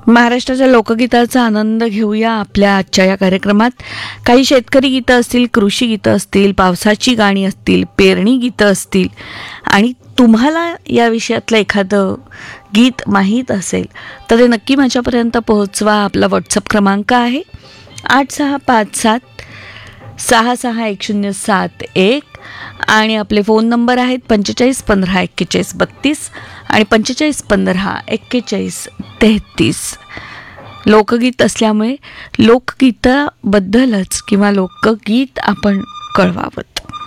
महाराष्ट्राच्या लोकगीताचा आनंद घेऊया आपल्या आजच्या या कार्यक्रमात. काही शेतकरी गीतं असतील, कृषी गीतं असतील, पावसाची गाणी असतील, पेरणी गीतं असतील आणि तुम्हाला या विषयातलं एखादं गीत माहीत असेल तर ते नक्की माझ्यापर्यंत पोहोचवा. आपला व्हॉट्सअप क्रमांक आहे 8657 आणि आपले फोन नंबर आहेत 45 15 41 32 आणि 45 15 41 33. लोकगीत असल्यामुळे लोकगीताबद्दलच किंवा लोकगीत आपण कळवावं.